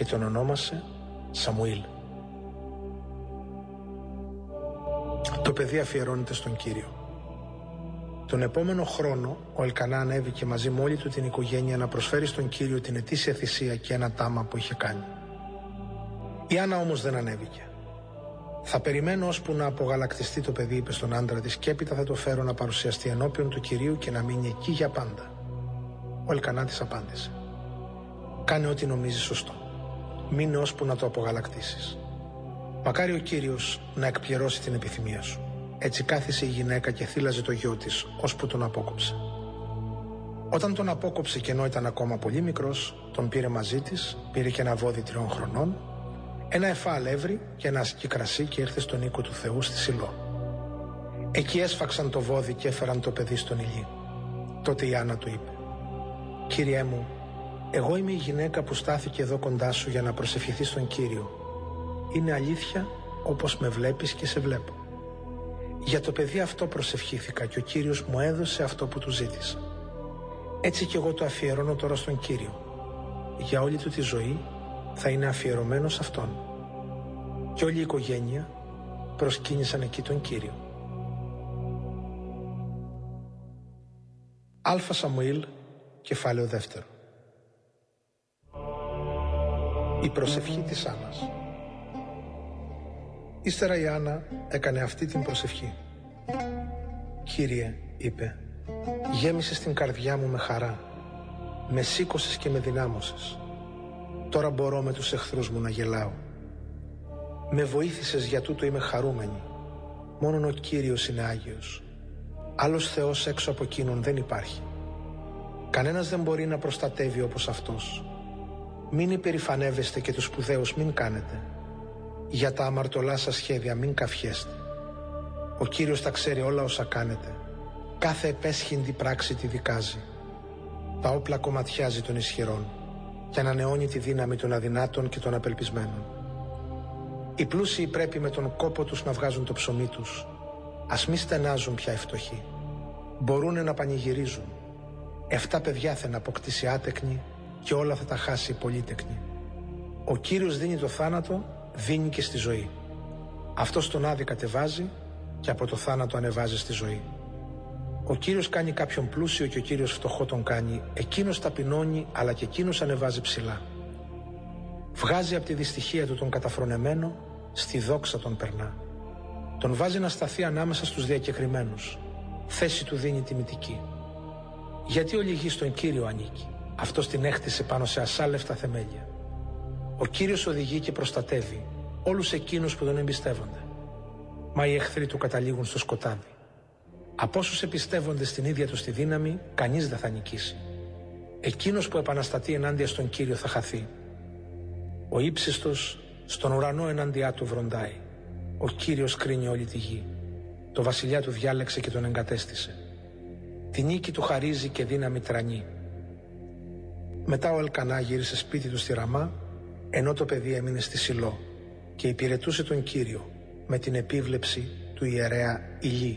και τον ονόμασε Σαμουήλ. Το παιδί αφιερώνεται στον Κύριο. Τον επόμενο χρόνο ο Ελκανά ανέβηκε μαζί με όλη του την οικογένεια να προσφέρει στον Κύριο την ετήσια θυσία και ένα τάμα που είχε κάνει. Η Άννα όμως δεν ανέβηκε. «Θα περιμένω ώσπου να απογαλακτιστεί το παιδί», είπε στον άντρα της, «και έπειτα θα το φέρω να παρουσιαστεί ενώπιον του Κυρίου και να μείνει εκεί για πάντα». Ο Ελκανά της απάντησε: «Κάνε ό,τι νομίζεις σωστό. Μείνε ώσπου να το απογαλακτήσεις. Μακάρι ο Κύριος να εκπληρώσει την επιθυμία σου». Έτσι κάθισε η γυναίκα και θύλαζε το γιο της, ώσπου τον απόκοψε. Όταν τον απόκοψε και ενώ ήταν ακόμα πολύ μικρός, τον πήρε μαζί της, πήρε και ένα βόδι 3 χρονών, ένα εφά αλεύρι και ένα ασκή κρασί και ήρθε στον οίκο του Θεού στη Σιλό. Εκεί έσφαξαν το βόδι και έφεραν το παιδί στον Ηλί. Τότε η Άννα του είπε: «Κύριέ μου, εγώ είμαι η γυναίκα που στάθηκε εδώ κοντά σου για να προσευχηθεί στον Κύριο. Είναι αλήθεια όπως με βλέπεις και σε βλέπω. Για το παιδί αυτό προσευχήθηκα και ο Κύριος μου έδωσε αυτό που του ζήτησα. Έτσι κι εγώ το αφιερώνω τώρα στον Κύριο. Για όλη του τη ζωή θα είναι αφιερωμένο σε Αυτόν». Και όλη η οικογένεια προσκύνησαν εκεί τον Κύριο. Α Σαμουήλ, κεφάλαιο 2. Η προσευχή της Άννας. Ύστερα η Άννα έκανε αυτή την προσευχή. «Κύριε», είπε, «γέμισες την καρδιά μου με χαρά, με σήκωσες και με δυνάμωσες. Τώρα μπορώ με τους εχθρούς μου να γελάω. Με βοήθησες, για τούτο είμαι χαρούμενη. Μόνον ο Κύριος είναι Άγιος. Άλλος Θεός έξω από εκείνον δεν υπάρχει. Κανένας δεν μπορεί να προστατεύει όπως Αυτός. Μην υπερηφανεύεστε και τους σπουδαίους μην κάνετε. Για τα αμαρτωλά σας σχέδια μην καυχέστε. Ο Κύριος τα ξέρει όλα όσα κάνετε. Κάθε επέσχυντη πράξη τη δικάζει. Τα όπλα κομματιάζει των ισχυρών και ανανεώνει τη δύναμη των αδυνάτων και των απελπισμένων. Οι πλούσιοι πρέπει με τον κόπο τους να βγάζουν το ψωμί τους. Ας μη στενάζουν πια οι φτωχοί. Μπορούνε να πανηγυρίζουν. 7 παιδιά θα να αποκτήσει άτεκνη και όλα θα τα χάσει η πολύτεκνη. Ο Κύριος δίνει το θάνατο, δίνει και στη ζωή. Αυτός τον άδη κατεβάζει και από το θάνατο ανεβάζει στη ζωή. Ο Κύριος κάνει κάποιον πλούσιο και ο Κύριος φτωχό τον κάνει. Εκείνος ταπεινώνει αλλά και εκείνος ανεβάζει ψηλά. Βγάζει από τη δυστυχία του τον καταφρονεμένο, στη δόξα τον περνά. Τον βάζει να σταθεί ανάμεσα στους διακεκριμένους. Θέση του δίνει τιμητική. Γιατί όλη η γη στον Κύριο ανήκει. Αυτός την έχτισε πάνω σε ασάλευτα θεμέλια. Ο Κύριος οδηγεί και προστατεύει όλους εκείνους που τον εμπιστεύονται. Μα οι εχθροί του καταλήγουν στο σκοτάδι. Από όσους εμπιστεύονται στην ίδια τους τη δύναμη, κανείς δεν θα νικήσει. Εκείνος που επαναστατεί ενάντια στον Κύριο θα χαθεί. Ο ύψιστος στον ουρανό ενάντια του βροντάει. Ο Κύριος κρίνει όλη τη γη. Το βασιλιά του διάλεξε και τον εγκατέστησε. Τη νίκη του χαρίζει και δύναμη τρανεί. Μετά ο Ελκανά γύρισε σπίτι του στη Ραμά, ενώ το παιδί έμεινε στη Σιλό και υπηρετούσε τον Κύριο με την επίβλεψη του ιερέα Ηλί.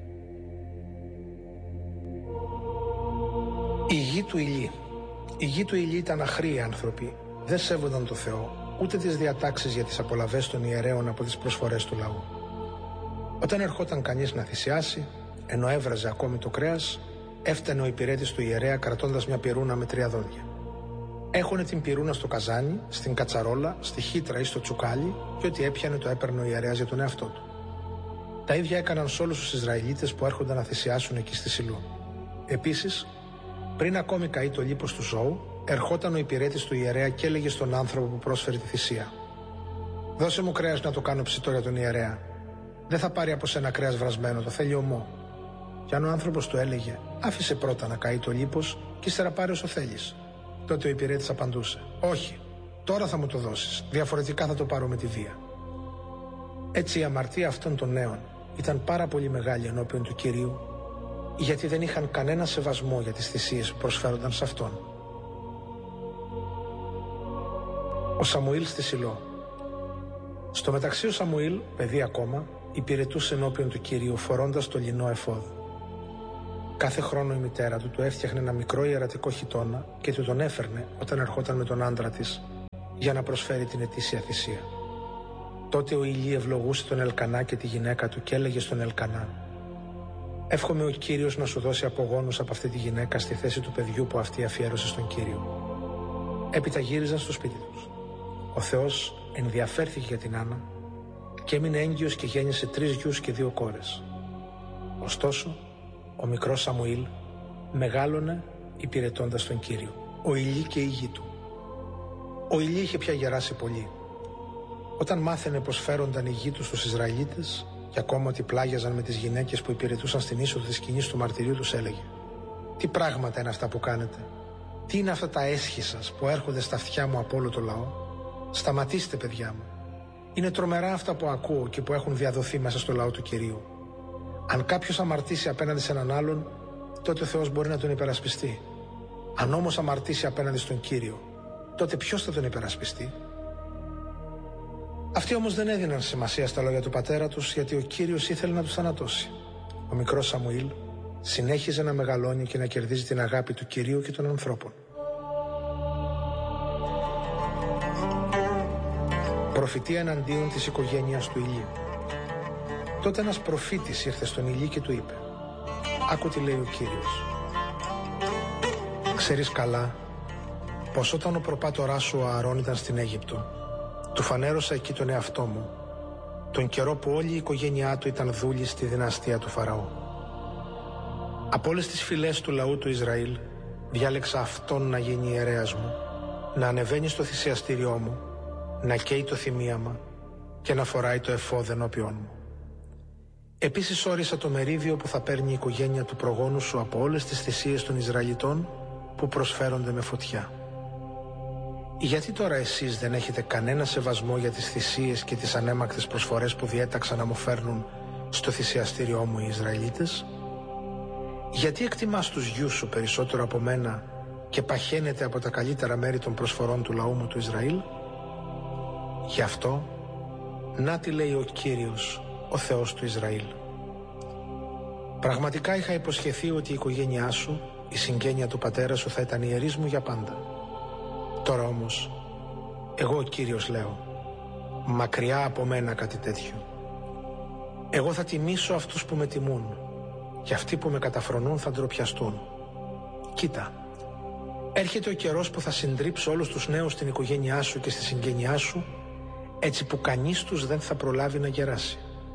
Η γη του Ηλί. Η γη του Ηλί ήταν αχροί άνθρωποι, δεν σέβονταν το Θεό, ούτε τις διατάξεις για τις απολαβές των ιερέων από τις προσφορές του λαού. Όταν ερχόταν κανείς να θυσιάσει, ενώ έβραζε ακόμη το κρέας, έφτανε ο υπηρέτης του ιερέα κρατώντας μια πυρούνα με 3 δόντια. Έχωνε την πυρούνα στο καζάνι, στην κατσαρόλα, στη χύτρα ή στο τσουκάλι και ό,τι έπιανε το έπαιρνε ο ιερέας για τον εαυτό του. Τα ίδια έκαναν σε όλους τους Ισραηλίτες που έρχονταν να θυσιάσουν εκεί στη Σιλό. Επίσης, πριν ακόμη καεί το λίπος του ζώου, ερχόταν ο υπηρέτης του ιερέα και έλεγε στον άνθρωπο που πρόσφερε τη θυσία: «Δώσε μου κρέας να το κάνω ψητό για τον ιερέα. Δεν θα πάρει από σένα κρέας βρασμένο, το θέλει ομό». Και αν ο άνθρωπος του έλεγε: «Άφησε πρώτα να καεί το λίπος και ύστερα πάρε όσο θέλεις», τότε ο υπηρέτης απαντούσε: «Όχι, τώρα θα μου το δώσεις, διαφορετικά θα το πάρω με τη βία». Έτσι η αμαρτία αυτών των νέων ήταν πάρα πολύ μεγάλη ενώπιον του Κυρίου, γιατί δεν είχαν κανένα σεβασμό για τις θυσίες που προσφέρονταν σε Αυτόν. Ο Σαμουήλ στη Σιλό. Στο μεταξύ ο Σαμουήλ, παιδί ακόμα, υπηρετούσε ενώπιον του Κυρίου φορώντας το λινό εφόδ. Κάθε χρόνο η μητέρα του έφτιαχνε ένα μικρό ιερατικό χιτώνα και του τον έφερνε όταν ερχόταν με τον άντρα της για να προσφέρει την ετήσια θυσία. Τότε ο Ηλί ευλογούσε τον Ελκανά και τη γυναίκα του και έλεγε στον Ελκανά: «Εύχομαι ο Κύριος να σου δώσει απογόνους από αυτή τη γυναίκα στη θέση του παιδιού που αυτή αφιέρωσε στον Κύριο». Έπειτα γύριζαν στο σπίτι τους. Ο Θεός ενδιαφέρθηκε για την Άννα και έμεινε έγκυος και γέννησε 3 γιους και 2 κόρες. Ωστόσο, ο μικρός Σαμουήλ μεγάλωνε υπηρετώντας τον Κύριο. Ο Ηλί και η γη του. Ο Ηλί είχε πια γεράσει πολύ. Όταν μάθαινε πως φέρονταν οι γη του στους Ισραηλίτες και ακόμα ότι πλάγιαζαν με τις γυναίκες που υπηρετούσαν στην είσοδο της σκηνής του μαρτυρίου, τους έλεγε: «Τι πράγματα είναι αυτά που κάνετε? Τι είναι αυτά τα έσχη σας που έρχονται στα αυτιά μου από όλο το λαό? Σταματήστε, παιδιά μου. Είναι τρομερά αυτά που ακούω και που έχουν διαδοθεί μέσα στο λαό του Κυρίου. Αν κάποιος αμαρτήσει απέναντι σε έναν άλλον, τότε ο Θεός μπορεί να τον υπερασπιστεί. Αν όμως αμαρτήσει απέναντι στον Κύριο, τότε ποιος θα τον υπερασπιστεί?» Αυτοί όμως δεν έδιναν σημασία στα λόγια του πατέρα τους, γιατί ο Κύριος ήθελε να τους θανατώσει. Ο μικρός Σαμουήλ συνέχιζε να μεγαλώνει και να κερδίζει την αγάπη του Κυρίου και των ανθρώπων. Προφητεία εναντίον της οικογένειας του Ηλί. Τότε ένας προφήτης ήρθε στον Ηλί και του είπε: «Άκου τι λέει ο Κύριος. Ξέρεις καλά πως όταν ο προπάτοράς σου ο Ααρών ήταν στην Αίγυπτο, του φανέρωσα εκεί τον εαυτό μου, τον καιρό που όλη η οικογένειά του ήταν δούλοι στη δυναστεία του Φαραώ. Από όλες τις φυλές του λαού του Ισραήλ διάλεξα αυτόν να γίνει ιερέας μου, να ανεβαίνει στο θυσιαστήριό μου, να καίει το θυμίαμα και να φοράει το εφόδ ενώπιόν μου. Επίσης όρισα το μερίδιο που θα παίρνει η οικογένεια του προγόνου σου από όλες τις θυσίες των Ισραηλιτών που προσφέρονται με φωτιά. Γιατί τώρα εσείς δεν έχετε κανένα σεβασμό για τις θυσίες και τις ανέμακτες προσφορές που διέταξα να μου φέρνουν στο θυσιαστήριό μου οι Ισραηλίτες? Γιατί εκτιμάς τους γιους σου περισσότερο από μένα και παχαίνεται από τα καλύτερα μέρη των προσφορών του λαού μου του Ισραήλ? Γι' αυτό, να τι λέει ο Κύριος, ο Θεός του Ισραήλ. Πραγματικά είχα υποσχεθεί ότι η οικογένειά σου, η συγγένεια του πατέρα σου θα ήταν ιερής μου για πάντα. Τώρα όμως, εγώ ο Κύριος λέω, μακριά από μένα κάτι τέτοιο. Εγώ θα τιμήσω αυτούς που με τιμούν και αυτοί που με καταφρονούν θα ντροπιαστούν. Κοίτα, έρχεται ο καιρός που θα συντρίψω όλους τους νέους στην οικογένειά σου και στη συγγένειά σου, έτσι που κανείς τους δεν θα προλάβει να γεράσει.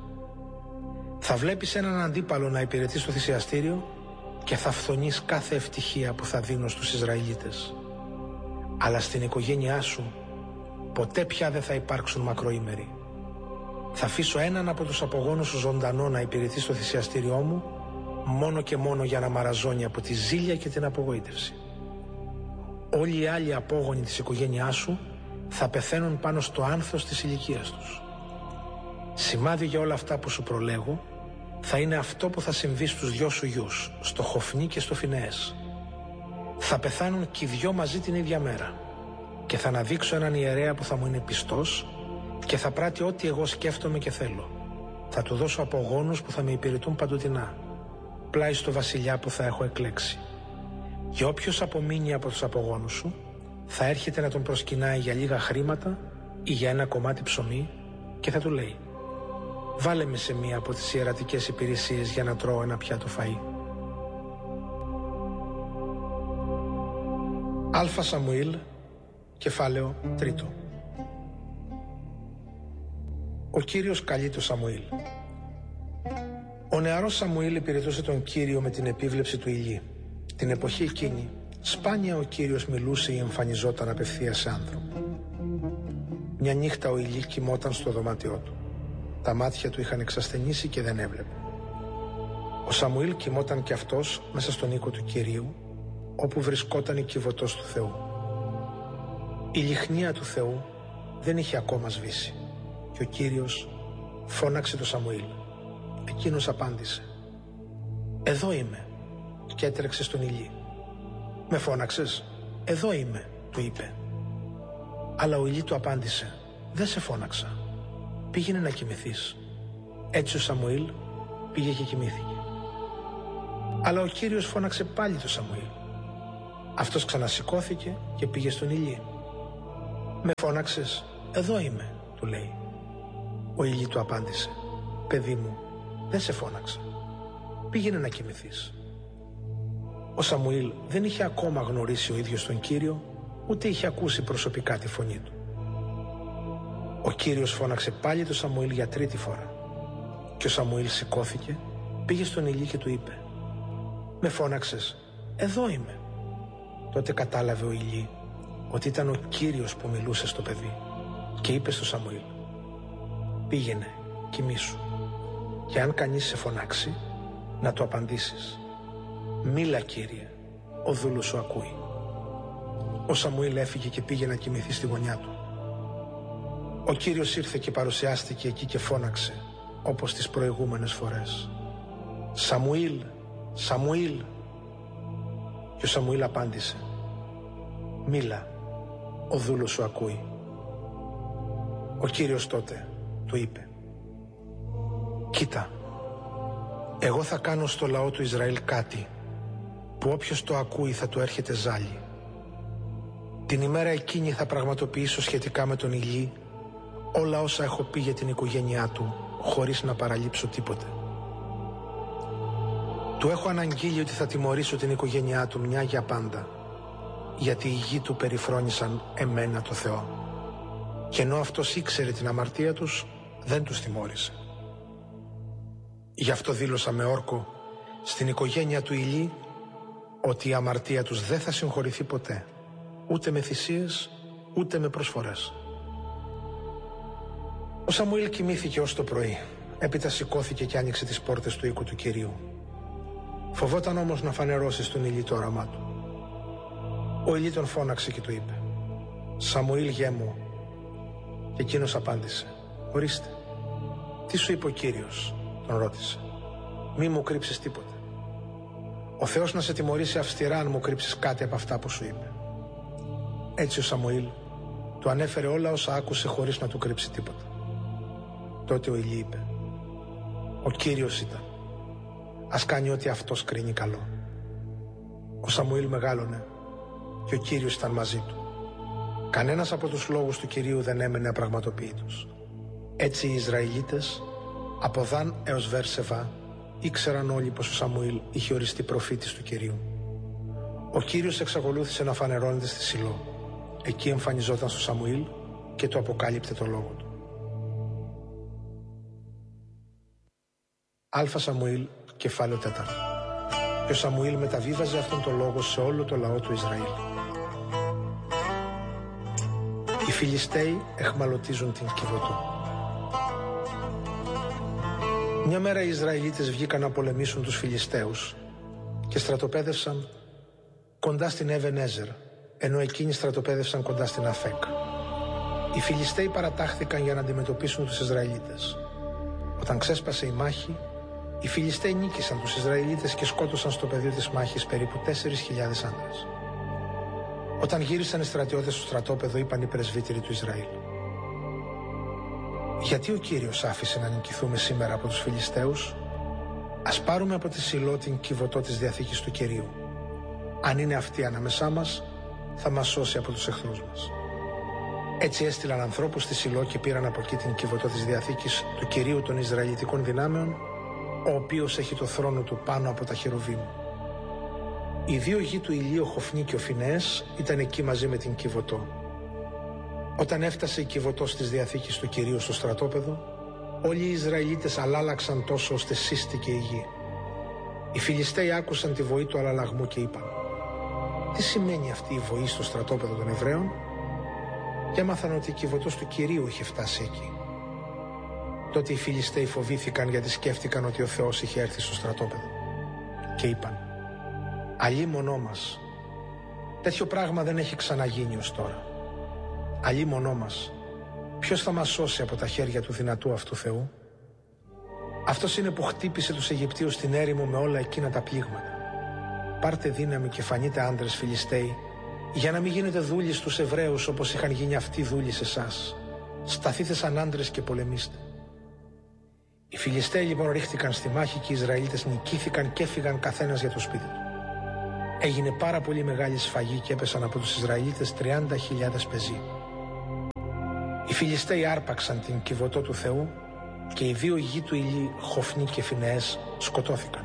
Θα βλέπεις έναν αντίπαλο να υπηρετεί στο θυσιαστήριο και θα φθονείς κάθε ευτυχία που θα δίνω στους Ισραηλίτες. Αλλά στην οικογένειά σου ποτέ πια δεν θα υπάρξουν μακροήμεροι. Θα αφήσω έναν από τους απογόνους σου ζωντανό να υπηρετεί στο θυσιαστήριό μου, μόνο και μόνο για να μαραζώνει από τη ζήλια και την απογοήτευση. Όλοι οι άλλοι απόγονοι της οικογένειάς σου θα πεθαίνουν πάνω στο άνθος της ηλικίας τους. Σημάδι για όλα αυτά που σου προλέγω θα είναι αυτό που θα συμβεί στους 2 σου γιους, στο Χοφνί και στο Φινεές. Θα πεθάνουν και οι 2 μαζί την ίδια μέρα και θα αναδείξω έναν ιερέα που θα μου είναι πιστός και θα πράττει ό,τι εγώ σκέφτομαι και θέλω. Θα του δώσω απογόνους που θα με υπηρετούν παντοτινά, πλάι στο βασιλιά που θα έχω εκλέξει. Και όποιος απομείνει από τους απογόνους σου θα έρχεται να τον προσκυνάει για λίγα χρήματα ή για ένα κομμάτι ψωμί και θα του λέει: «Βάλε με σε μία από τις ιερατικές υπηρεσίες για να τρώω ένα πιάτο φαΐ». Α Σαμουήλ, κεφάλαιο 3. Ο Κύριος καλεί το Σαμουήλ. Ο νεαρός Σαμουήλ υπηρετούσε τον Κύριο με την επίβλεψη του Ηλί. Την εποχή εκείνη, σπάνια ο Κύριος μιλούσε ή εμφανιζόταν απευθείας σε άνθρωπο. Μια νύχτα ο Ηλί κοιμόταν στο δωμάτιό του. Τα μάτια του είχαν εξασθενήσει και δεν έβλεπε. Ο Σαμουήλ κοιμόταν κι αυτός μέσα στον οίκο του Κυρίου, όπου βρισκόταν η κυβωτός του Θεού. Η λιχνία του Θεού δεν είχε ακόμα σβήσει και ο Κύριος φώναξε τον Σαμουήλ. Εκείνος απάντησε: «Εδώ είμαι», και έτρεξε στον Ηλί. «Με φώναξες?» «Εδώ είμαι», του είπε. Αλλά ο Ηλί του απάντησε: «Δεν σε φώναξα. Πήγαινε να κοιμηθείς». Έτσι ο Σαμουήλ πήγε και κοιμήθηκε. Αλλά ο Κύριος φώναξε πάλι τον Σαμουήλ. Αυτός ξανασηκώθηκε και πήγε στον Ηλί. Με φώναξες? Εδώ είμαι, του λέει. Ο Ηλί του απάντησε, παιδί μου, δεν σε φώναξα. Πήγαινε να κοιμηθείς. Ο Σαμουήλ δεν είχε ακόμα γνωρίσει ο ίδιος τον Κύριο, ούτε είχε ακούσει προσωπικά τη φωνή του. Ο Κύριος φώναξε πάλι τον Σαμουήλ για τρίτη φορά. Και ο Σαμουήλ σηκώθηκε, πήγε στον Ηλί και του είπε, με φώναξες? Εδώ είμαι. Τότε κατάλαβε ο Ηλί ότι ήταν ο Κύριος που μιλούσε στο παιδί και είπε στο Σαμουήλ, πήγαινε, κοιμήσου, και αν κανείς σε φωνάξει, να του απαντήσεις, μίλα Κύριε, ο δούλος σου ακούει. Ο Σαμουήλ έφυγε και πήγε να κοιμηθεί στη γωνιά του. Ο Κύριος ήρθε και παρουσιάστηκε εκεί και φώναξε, όπως τις προηγούμενες φορές, Σαμουήλ, Σαμουήλ. Και ο Σαμουήλ απάντησε, μίλα, ο δούλος σου ακούει. Ο Κύριος τότε του είπε, κοίτα, εγώ θα κάνω στο λαό του Ισραήλ κάτι που όποιος το ακούει θα του έρχεται ζάλι. Την ημέρα εκείνη θα πραγματοποιήσω σχετικά με τον Ηλί όλα όσα έχω πει για την οικογένειά του, χωρίς να παραλείψω τίποτε. Του έχω αναγγείλει ότι θα τιμωρήσω την οικογένειά του μια για πάντα, γιατί οι γη του περιφρόνησαν εμένα το Θεό. Και ενώ αυτός ήξερε την αμαρτία τους, δεν τους τιμώρησε. Γι' αυτό δήλωσα με όρκο στην οικογένεια του Ηλί ότι η αμαρτία τους δεν θα συγχωρηθεί ποτέ, ούτε με θυσίες, ούτε με προσφορές. Ο Σαμουήλ κοιμήθηκε ως το πρωί, έπειτα σηκώθηκε και άνοιξε τις πόρτες του οίκου του Κυρίου. Φοβόταν όμως να φανερώσει στον Ηλί το όραμά του. Ο Ηλί τον φώναξε και του είπε, Σαμουήλ γιέ μου. Και εκείνος απάντησε, ορίστε. Τι σου είπε ο Κύριος? Τον ρώτησε. Μη μου κρύψεις τίποτε. Ο Θεός να σε τιμωρήσει αυστηρά αν μου κρύψεις κάτι από αυτά που σου είπε. Έτσι ο Σαμουήλ του ανέφερε όλα όσα άκουσε χωρίς να του κρύψει τίποτα. Τότε ο Ηλί είπε, ο Κύριος ήταν. Ας κάνει ό,τι αυτός κρίνει καλό. Ο Σαμουήλ μεγάλωνε και ο Κύριος ήταν μαζί του. Κανένας από τους λόγους του Κυρίου δεν έμενε απραγματοποιητός. Έτσι οι Ισραηλίτες, από Δάν έως Βέρσεβα, ήξεραν όλοι πως ο Σαμουήλ είχε οριστεί προφήτης του Κυρίου. Ο Κύριος εξακολούθησε να φανερώνεται στη Σιλό. Εκεί εμφανιζόταν στο Σαμουήλ και του αποκάλυπτε το λόγο του. Αλφα Σαμουήλ, κεφάλαιο 4. Και ο Σαμουήλ μεταβίβαζε αυτόν τον λόγο σε όλο το λαό του Ισραήλ. Οι Φιλιστέοι εχμαλωτίζουν την Κιβωτό. Μια μέρα οι Ισραηλίτες βγήκαν να πολεμήσουν τους Φιλιστέους και στρατοπέδευσαν κοντά στην Εβενέζερ, ενώ εκείνοι στρατοπέδευσαν κοντά στην Αφέκ. Οι Φιλιστέοι παρατάχθηκαν για να αντιμετωπίσουν τους Ισραηλίτες. Όταν ξέσπασε η μάχη, οι Φιλιστέοι νίκησαν τους Ισραηλίτες και σκότωσαν στο πεδίο της μάχης περίπου 4.000 άντρες. Όταν γύρισαν οι στρατιώτες στο στρατόπεδο, είπαν οι πρεσβύτεροι του Ισραήλ, γιατί ο Κύριος άφησε να νικηθούμε σήμερα από τους Φιλιστέους? Ας πάρουμε από τη Σιλό την Κιβωτό της Διαθήκης του Κυρίου. Αν είναι αυτή ανάμεσά μας, θα μας σώσει από τους εχθρούς μας. Έτσι έστειλαν ανθρώπους στη Σιλό και πήραν από εκεί την Κιβωτό της Διαθήκης του Κυρίου των Ισραηλιτικών δυνάμεων, ο οποίος έχει το θρόνο του πάνω από τα χερουβίμ. Οι δύο γη του Ηλίου, ο Χοφνί και ο Φινεές, ήταν εκεί μαζί με την Κιβωτό. Όταν έφτασε η Κιβωτό της Διαθήκης του Κυρίου στο στρατόπεδο, όλοι οι Ισραηλίτες αλλάλαξαν τόσο ώστε σύστηκε η γη. Οι Φιλιστέοι άκουσαν τη βοή του αλλαλαγμού και είπαν, τι σημαίνει αυτή η βοή στο στρατόπεδο των Εβραίων? Και έμαθαν ότι η Κιβωτός του Κυρίου είχε φτάσει εκεί. Τότε οι Φιλιστέοι φοβήθηκαν, γιατί σκέφτηκαν ότι ο Θεός είχε έρθει στο στρατόπεδο. Και είπαν, αλίμονό μας, τέτοιο πράγμα δεν έχει ξαναγίνει ως τώρα. Αλίμονό μας, ποιος θα μας σώσει από τα χέρια του δυνατού αυτού Θεού? Αυτός είναι που χτύπησε τους Αιγυπτίους στην έρημο με όλα εκείνα τα πλήγματα. Πάρτε δύναμη και φανείτε άντρες Φιλιστέοι, για να μην γίνετε δούλοι στους Εβραίους όπως είχαν γίνει αυτοί δούλοι σε εσάς. Σταθείτε σαν άντρες και πολεμήστε. Οι Φιλιστέοι λοιπόν ρίχτηκαν στη μάχη και οι Ισραηλίτες νικήθηκαν και έφυγαν καθένας για το σπίτι του. Έγινε πάρα πολύ μεγάλη σφαγή και έπεσαν από τους Ισραηλίτες 30.000 πεζοί. Φιλιστέοι άρπαξαν την Κιβωτό του Θεού και οι δύο γη του Ηλί, Χοφνί και Φινεές, σκοτώθηκαν.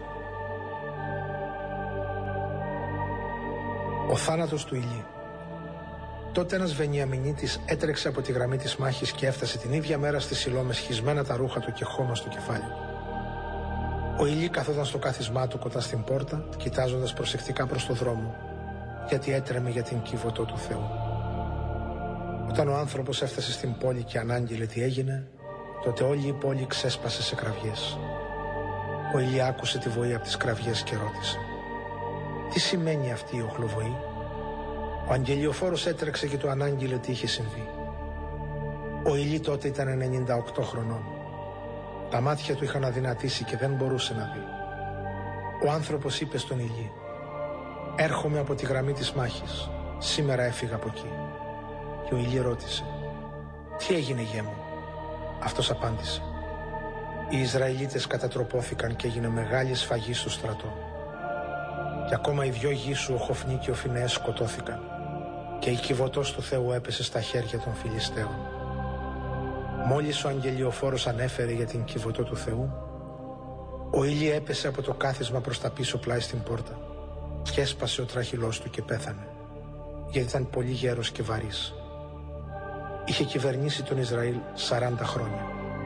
Ο θάνατος του Ηλί. Τότε ένας Βενιαμινίτης έτρεξε από τη γραμμή της μάχης και έφτασε την ίδια μέρα στη Σιλό με σχισμένα τα ρούχα του και χώμα στο κεφάλι του. Ο Ηλί καθόταν στο κάθισμά του κοντά στην πόρτα, κοιτάζοντας προσεκτικά προς το δρόμο, γιατί έτρεμε για την Κιβωτό του Θεού. Όταν ο άνθρωπος έφτασε στην πόλη και ανάγγειλε τι έγινε, τότε όλη η πόλη ξέσπασε σε κραυγές. Ο Ηλί άκουσε τη βοή από τις κραυγές και ρώτησε: «Τι σημαίνει αυτή η οχλοβοή?» Ο αγγελιοφόρος έτρεξε και του ανάγγειλε τι είχε συμβεί. Ο Ηλί τότε ήταν 98 χρονών. Τα μάτια του είχαν αδυνατήσει και δεν μπορούσε να δει. Ο άνθρωπος είπε στον Ηλί: «Έρχομαι από τη γραμμή της μάχης. Σήμερα έφυγα από εκεί». Και ο Ηλί ρώτησε: «Τι έγινε, γιέ μου?» Αυτός απάντησε: «Οι Ισραηλίτες κατατροπώθηκαν και έγινε μεγάλη σφαγή στο στρατό. Και ακόμα οι δυο γη σου, ο Χοφνί και ο Φινεές, σκοτώθηκαν και η Κιβωτός του Θεού έπεσε στα χέρια των Φιλιστέων». Μόλις ο αγγελιοφόρος ανέφερε για την Κιβωτό του Θεού, ο Ηλί έπεσε από το κάθισμα προς τα πίσω πλάι στην πόρτα και έσπασε ο τράχυλός του και πέθανε, γιατί ήταν πολύ γέρος και βαρύς. Είχε κυβερνήσει τον Ισραήλ 40 χρόνια.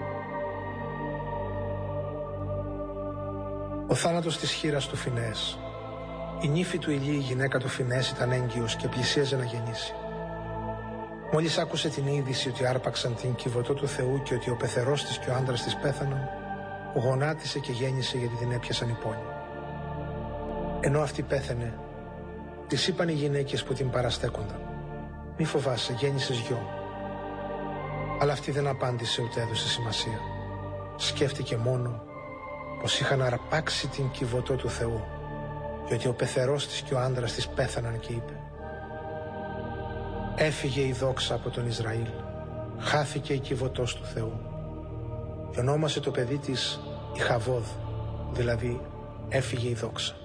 Ο θάνατος της χήρας του Φινεές. Η νύφη του Ηλί, η γυναίκα του Φινεές, ήταν έγκυος και πλησίαζε να γεννήσει. Μόλις άκουσε την είδηση ότι άρπαξαν την Κιβωτό του Θεού και ότι ο πεθερός της και ο άντρας της πέθαναν, γονάτισε και γέννησε γιατί την έπιασαν οι πόνοι. Ενώ αυτή πέθαινε, της είπαν οι γυναίκες που την παραστέκονταν: «Μη φοβάσαι, γέννησες γιο». Αλλά αυτή δεν απάντησε ούτε έδωσε σημασία. Σκέφτηκε μόνο πως είχαν αρπάξει την Κιβωτό του Θεού και ότι ο πεθερός της και ο άντρας της πέθαναν και είπε: «Έφυγε η δόξα από τον Ισραήλ, χάθηκε η Κιβωτός του Θεού». Και ονόμασε το παιδί της Ιχαβώδ, δηλαδή έφυγε η δόξα.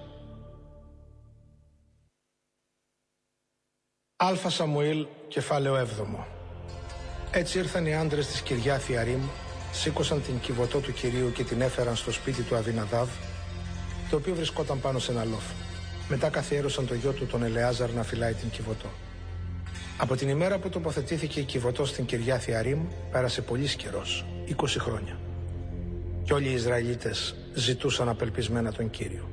Α Σαμουήλ, κεφάλαιο 7. Έτσι ήρθαν οι άντρες της Κυριάθη Αρίμ, σήκωσαν την Κιβωτό του Κυρίου και την έφεραν στο σπίτι του Αβιναδάβ, το οποίο βρισκόταν πάνω σε ένα λόφο. Μετά καθιέρωσαν το γιο του τον Ελεάζαρ να φυλάει την Κιβωτό. Από την ημέρα που τοποθετήθηκε η Κιβωτό στην Κυριάθη Αρίμ, πέρασε πολύς καιρός, 20 χρόνια. Και όλοι οι Ισραηλίτες ζητούσαν απελπισμένα τον Κύριο.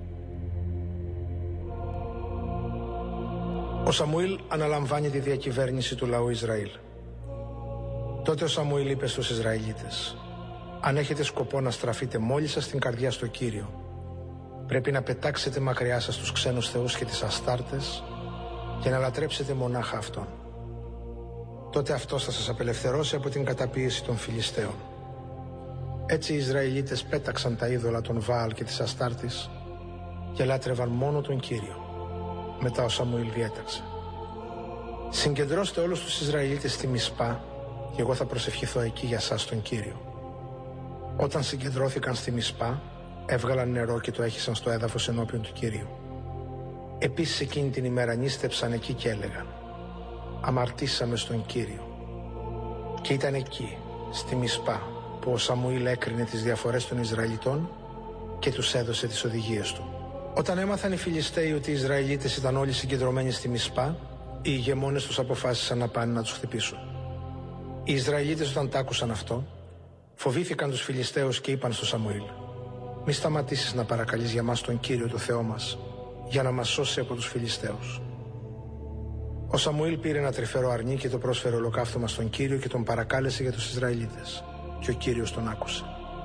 Ο Σαμουήλ αναλαμβάνει τη διακυβέρνηση του λαού Ισραήλ. Τότε ο Σαμουήλ είπε στους Ισραηλίτες: «Αν έχετε σκοπό να στραφείτε μόλις σας την καρδιά στο Κύριο, πρέπει να πετάξετε μακριά σας τους ξένους θεούς και τις αστάρτες και να λατρέψετε μονάχα Αυτόν. Τότε Αυτός θα σας απελευθερώσει από την καταπίεση των Φιλιστέων». Έτσι οι Ισραηλίτες πέταξαν τα είδωλα των Βάαλ και της αστάρτης και λάτρευαν μόνο τον Κύριο. Μετά ο Σαμουήλ διέταξε: «Συγκεντρώστε όλους τους Ισραηλίτες στη Μισπά και εγώ θα προσευχηθώ εκεί για σας τον Κύριο». Όταν συγκεντρώθηκαν στη Μισπά, έβγαλαν νερό και το έχισαν στο έδαφος ενώπιον του Κυρίου. Επίσης εκείνη την ημέρα νίστεψαν εκεί και έλεγαν: «Αμαρτήσαμε στον Κύριο». Και ήταν εκεί, στη Μισπά, που ο Σαμουήλ έκρινε τις διαφορές των Ισραηλιτών και τους έδωσε τις οδηγίες του. Όταν έμαθαν οι Φιλιστέοι ότι οι Ισραηλίτες ήταν όλοι συγκεντρωμένοι στη Μισπά, οι ηγεμόνες τους αποφάσισαν να πάνε να τους χτυπήσουν. Οι Ισραηλίτες, όταν τ' άκουσαν αυτό, φοβήθηκαν τους Φιλιστέους και είπαν στο Σαμουήλ: «Μη σταματήσεις να παρακαλείς για μας τον Κύριο το Θεό μας, για να μας σώσει από τους Φιλιστέους». Ο Σαμουήλ πήρε ένα τρυφερό αρνί και το πρόσφερε ολοκαύτωμα στον Κύριο και τον παρακάλεσε για τους Ισραηλίτες, και ο Κύριος τον άκουσε.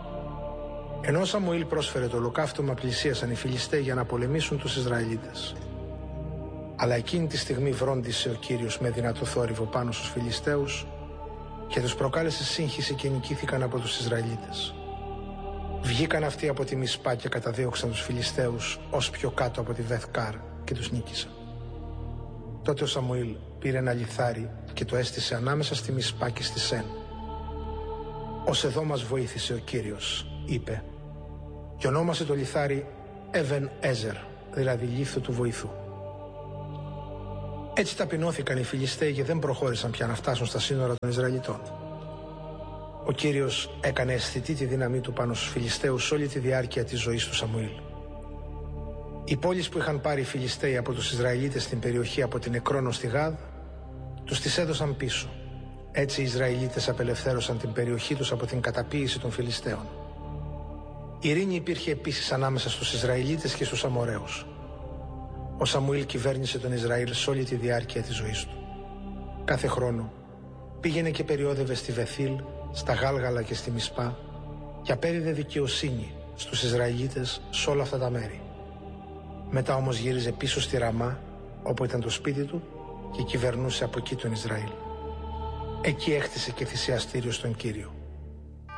Ενώ ο Σαμουήλ πρόσφερε το ολοκαύτωμα, πλησίασαν οι Φιλιστέοι για να πολεμήσουν τους Ισραηλίτες. Αλλά εκείνη τη στιγμή βρόντισε ο Κύριος με δυνατό θόρυβο πάνω στους Φιλιστέους και τους προκάλεσε σύγχυση και νικήθηκαν από τους Ισραηλίτες. Βγήκαν αυτοί από τη Μισπά και καταδίωξαν τους Φιλιστέους ως πιο κάτω από τη Βεθκάρ και τους νίκησαν. Τότε ο Σαμουήλ πήρε ένα λιθάρι και το έστησε ανάμεσα στη Μισπά και στη Σεν. «Ως εδώ μας βοήθησε ο Κύριος», είπε, και ονόμασε το λιθάρι Εβεν Έζερ, δηλαδή λίθο του βοηθού. Έτσι ταπεινώθηκαν οι Φιλιστέοι και δεν προχώρησαν πια να φτάσουν στα σύνορα των Ισραηλιτών. Ο Κύριος έκανε αισθητή τη δύναμή του πάνω στους Φιλιστέους όλη τη διάρκεια της ζωής του Σαμουήλ. Οι πόλεις που είχαν πάρει οι Φιλιστέοι από τους Ισραηλίτες στην περιοχή από την Εκρόνο στη Γάδ, τους τις έδωσαν πίσω. Έτσι οι Ισραηλίτες απελευθέρωσαν την περιοχή τους από την καταποίηση των Φιλιστέων. Ειρήνη υπήρχε επίσης ανάμεσα στους Ισραηλίτες και στους Αμοραίους. Ο Σαμουήλ κυβέρνησε τον Ισραήλ σε όλη τη διάρκεια της ζωής του. Κάθε χρόνο πήγαινε και περιόδευε στη Βεθήλ, στα Γάλγαλα και στη Μισπά και απέδιδε δικαιοσύνη στους Ισραηλίτες σε όλα αυτά τα μέρη. Μετά όμως γύριζε πίσω στη Ραμά, όπου ήταν το σπίτι του, και κυβερνούσε από εκεί τον Ισραήλ. Εκεί έκτισε και θυσιαστήριο στον Κύριο.